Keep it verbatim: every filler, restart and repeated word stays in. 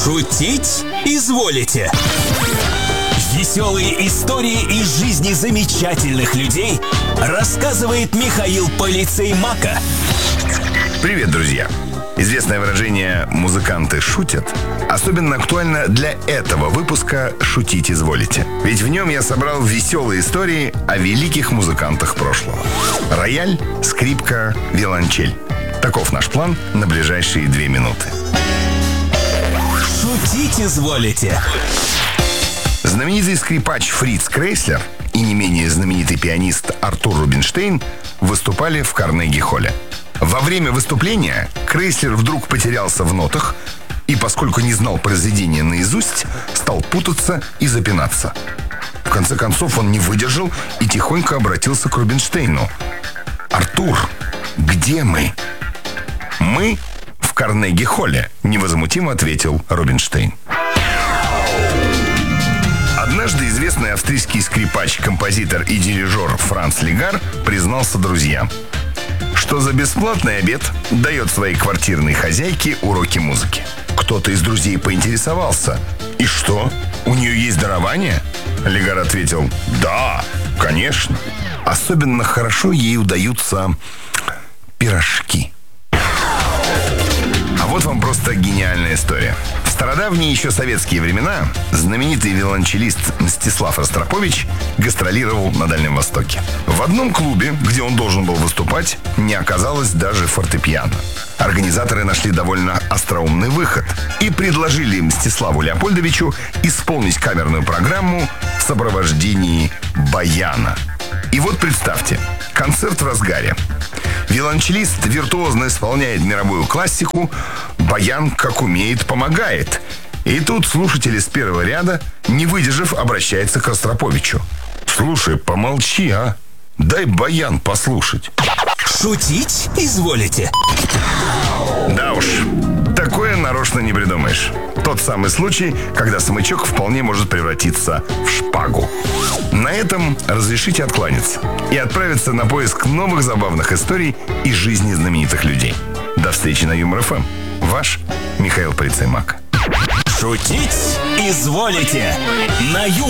Шутить изволите. Веселые истории из жизни замечательных людей рассказывает Михаил Полицей Мака. Привет, друзья! Известное выражение «музыканты шутят» особенно актуально для этого выпуска «Шутить изволите». Ведь в нем я собрал веселые истории о великих музыкантах прошлого. Рояль, скрипка, виолончель. Таков наш план на ближайшие две минуты. Шутить изволите. Знаменитый скрипач Фриц Крейслер и не менее знаменитый пианист Артур Рубинштейн выступали в Карнеги-холле. Во время выступления Крейслер вдруг потерялся в нотах и, поскольку не знал произведения наизусть, стал путаться и запинаться. В конце концов он не выдержал и тихонько обратился к Рубинштейну. «Артур, где мы?» «Мы в Карнеги-холле», — невозмутимо ответил Рубинштейн. Однажды известный австрийский скрипач, композитор и дирижер Франц Лигар признался друзьям, что за бесплатный обед дает своей квартирной хозяйке уроки музыки. Кто-то из друзей поинтересовался: «И что, у нее есть дарование?» Лигар ответил: «Да, конечно. Особенно хорошо ей удаются пирожки». А вот вам просто гениальная история. В стародавние еще советские времена знаменитый виолончелист Мстислав Ростропович гастролировал на Дальнем Востоке. В одном клубе, где он должен был выступать, не оказалось даже фортепиано. Организаторы нашли довольно остроумный выход и предложили Мстиславу Леопольдовичу исполнить камерную программу в сопровождении баяна. И вот представьте, концерт в разгаре. Виолончелист виртуозно исполняет мировую классику, баян, как умеет, помогает. И тут слушатели с первого ряда, не выдержав, обращаются к Ростроповичу. «Слушай, помолчи, а? Дай баян послушать». Шутить изволите. Да уж, такое нарочно не придумаешь. Тот самый случай, когда смычок вполне может превратиться в шпагу. На этом разрешите откланяться и отправиться на поиск новых забавных историй из жизни знаменитых людей. До встречи на Юмор эф эм. Ваш Михаил Полицей Мак. Шутить изволите. На Юмор.